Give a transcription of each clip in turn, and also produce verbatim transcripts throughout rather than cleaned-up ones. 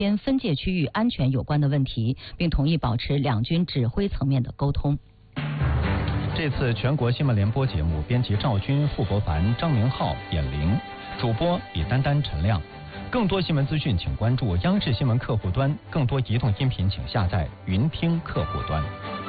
边分界区域安全有关的问题，并同意保持两军指挥层面的沟通。 这次全国新闻联播节目，编辑赵军、傅国凡、张明浩、卞玲，主播李丹丹、陈亮。更多新闻资讯，请关注央视新闻客户端；更多移动音频，请下载云听客户端。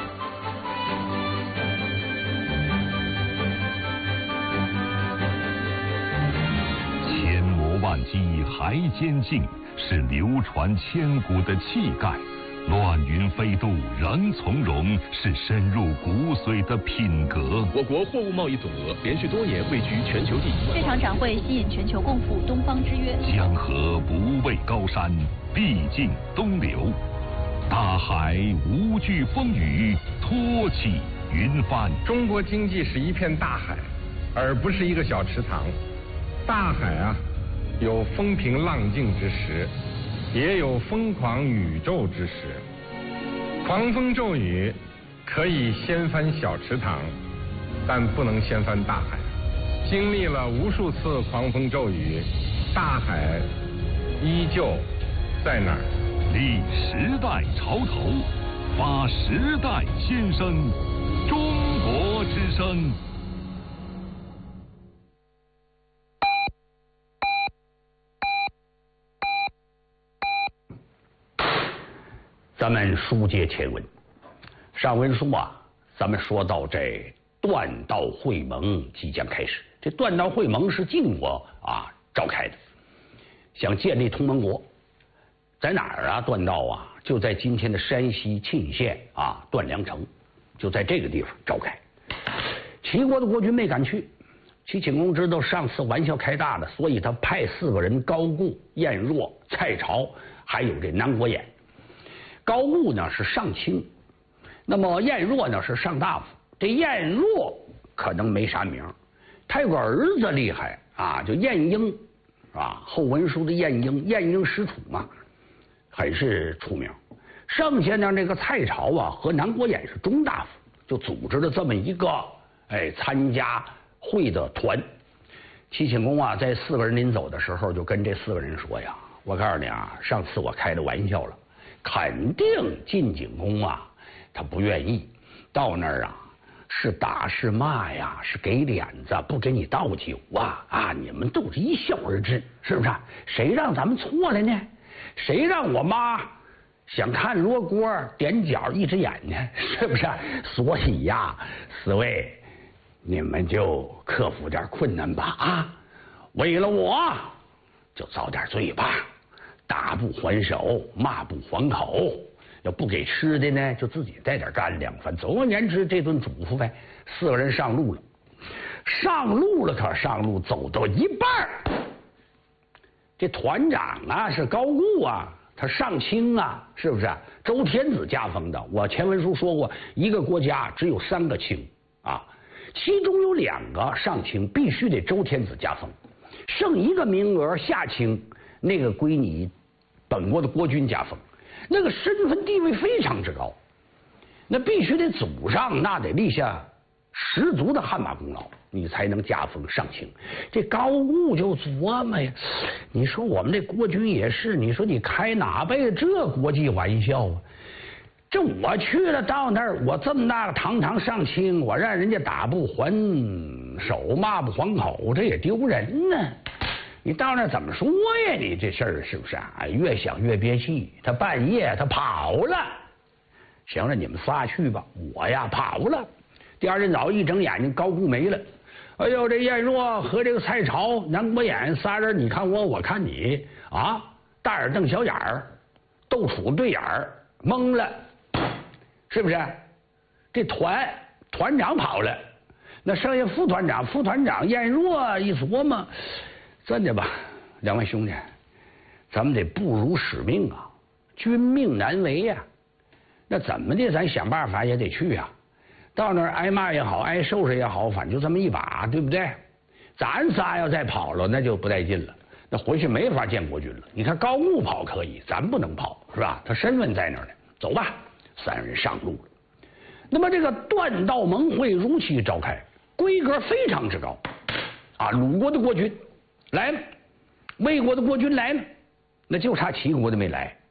千磨万击还坚劲，是流传千古的气概。乱云飞渡仍从容，是深入骨髓的品格。 我国货物贸易总额连续多年位居全球第一。 这场展会吸引全球共赴东方之约。 江河不畏高山，必尽东流；大海无惧风雨，托起云帆。 中国经济是一片大海，而不是一个小池塘。大海啊，有风平浪静之时，也有疯狂宇宙之时。狂风骤雨可以掀翻小池塘，但不能掀翻大海。经历了无数次狂风骤雨，大海依旧在那儿。 立时代潮头，发时代先声，中国之声。 咱们书接前文，上文书啊，咱们说到这段道会盟即将开始。这段道会盟是晋国啊召开的，想建立同盟国，在哪儿啊？段道啊，就在今天的山西沁县啊段梁城，就在这个地方召开。齐国的国君没敢去，齐顷公知道上次玩笑开大了，所以他派四个人：高固、晏若、蔡朝，还有这南国偃。高固呢是上卿，那么晏若呢是上大夫。这晏若可能没啥名，他有个儿子厉害啊，就晏婴啊，后文书的晏婴，晏婴使楚嘛，很是出名。剩下呢那个蔡朝啊和南国偃是中大夫，就组织了这么一个哎参加会的团。齐顷公啊在四个人临走的时候就跟这四个人说呀，我告诉你啊，上次我开的玩笑了，肯定晋景公啊他不愿意，到那儿啊是打是骂呀，是给脸子，不给你倒酒啊啊！你们都是一笑而之，是不是？谁让咱们错了呢？谁让我妈想看罗锅点脚一只眼呢？是不是？所以呀，四位你们就克服点困难吧啊！为了我就遭点罪吧，打不还手，骂不还口。要不给吃的呢，就自己带点干粮。反正总而言之，这顿嘱咐呗。四个人上路了，上路了，可上路走到一半，这团长啊是高固啊，他上卿啊，是不是？周天子加封的。我前文书说过，一个国家只有三个卿啊，其中有两个上卿必须得周天子加封，剩一个名额下卿，那个归你本国的国君加封。那个身份地位非常之高，那必须得祖上那得立下十足的汗马功劳，你才能加封上卿。这高固就琢磨呀，你说我们这国君也是，你说你开哪辈子这国际玩笑啊？这我去了到那儿，我这么大个堂堂上卿，我让人家打不还手，骂不还口，这也丢人呢。你到那怎么说呀？你这事儿是不是啊？越想越憋气。他半夜他跑了，行了，你们仨去吧，我呀跑了。第二天早上一睁眼睛，高固没了。哎呦，这晏若和这个蔡朝、南国偃仨人，你看我，我看你啊，大眼瞪小眼儿，斗杵对眼儿，懵了，是不是？这团团长跑了，那剩下副团长，副团长晏若一琢磨。真的吧，两位兄弟，咱们得不辱使命啊，君命难违呀、啊。那怎么的，咱想办法也得去啊。到那儿挨骂也好，挨收拾也好，反正就这么一把，对不对？咱仨要再跑了，那就不带劲了，那回去没法见国君了。你看高固跑可以，咱不能跑，是吧？他身份在那儿呢。走吧，三人上路了。那么这个段道盟会如期召开，规格非常之高啊。鲁国的国君来了，魏国的国君来了， 那就差齐国的没来。